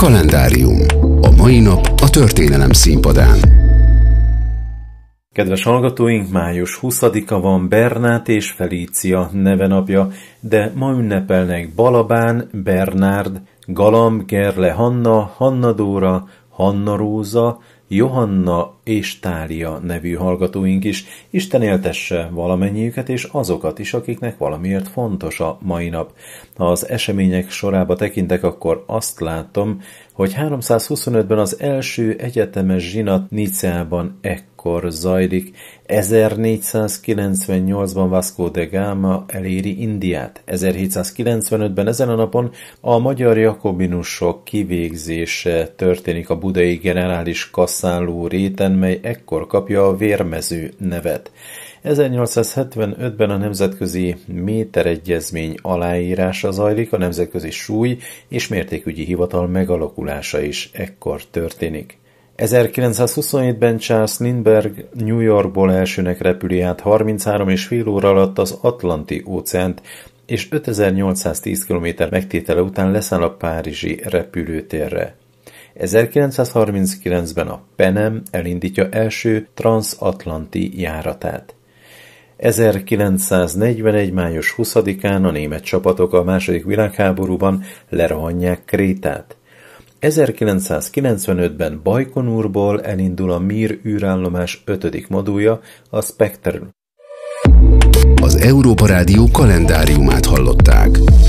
Kalendárium. A mai nap a történelem színpadán. Kedves hallgatóink, május 20-a van, Bernát és Felícia nevenapja, de ma ünnepelnek Balabán, Bernárd, Galamb, Gerle Hanna, Hanna Dóra, Hanna Róza, Johanna és Tália nevű hallgatóink is. Isten éltesse valamennyiüket és azokat is, akiknek valamiért fontos a mai nap. Ha az események sorába tekintek, akkor azt látom, hogy 325-ben az első egyetemes zsinat Niceában ekkor zajlik. 1498-ban Vasco da Gama eléri Indiát. 1795-ben ezen a napon a magyar jakobinusok kivégzése történik a budai generális kasszáló réten, mely ekkor kapja a Vérmező nevet. 1875-ben a Nemzetközi Méteregyezmény aláírása zajlik, a Nemzetközi Súly- és Mértékügyi Hivatal megalakulása is ekkor történik. 1927-ben Charles Lindbergh New Yorkból elsőnek repüli át 33,5 óra alatt az Atlanti-óceánt, és 5810 km megtétele után leszáll a párizsi repülőtérre. 1939-ben a Pan-Am elindítja első transatlanti járatát. 1941. május 20-án a német csapatok a II. Világháborúban lerohanják Krétát. 1995-ben Bajkonurból elindul a Mir űrállomás 5. modulja, a Spectre. Az Európa Rádió kalendáriumát hallották.